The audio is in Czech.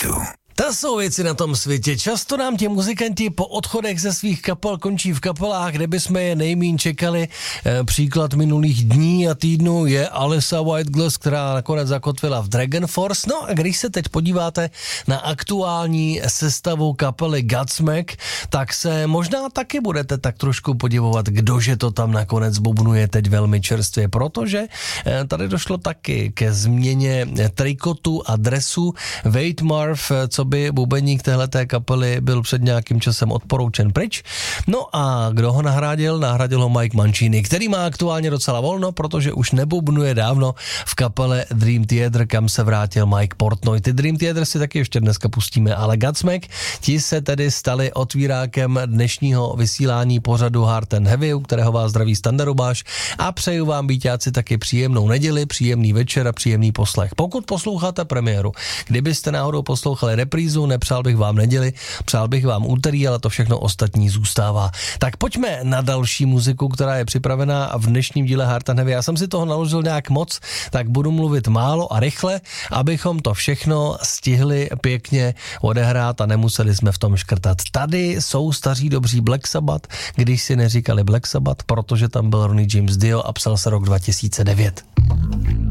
světu. To jsou věci na tom světě. Často nám ti muzikanti po odchodech ze svých kapel končí v kapelách, kde bychom je nejmíň čekali. Příklad minulých dní a týdnů je Alissa Whiteglass, která nakonec zakotvila v Dragon Force. No a když se teď podíváte na aktuální sestavu kapely Godsmack, tak se možná taky budete tak trošku podivovat, kdože to tam nakonec bubnuje teď velmi čerstvě, protože tady došlo taky ke změně trikotu a dresu. Wade Marv, co by bubeník téhleté kapely, byl před nějakým časem odporoučen pryč. No a kdo ho nahradil? Nahradil ho Mike Mancini, který má aktuálně docela volno, protože už nebubnuje dávno v kapele Dream Theater, kam se vrátil Mike Portnoy. Ty Dream Theater si taky ještě dneska pustíme, ale Godsmack, ti se tedy stali otvírákem dnešního vysílání pořadu Hard and Heavy, u kterého vás zdraví Standa Rubáš, a přeju vám, býťáci, taky příjemnou neděli, příjemný večer a příjemný poslech. Pokud posloucháte premiéru, kdybyste náhodou poslouchali reprízu, nepřál bych vám neděli, přál bych vám úterý, ale to všechno ostatní zůstává. Tak pojďme na další muziku, která je připravená v dnešním díle Hard and Heavy. Já jsem si toho naložil nějak moc, tak budu mluvit málo a rychle, abychom to všechno stihli pěkně odehrát a nemuseli jsme v tom škrtat. Tady jsou staří dobří Black Sabbath, když si neříkali Black Sabbath, protože tam byl Ronnie James Dio a psal se rok 2009.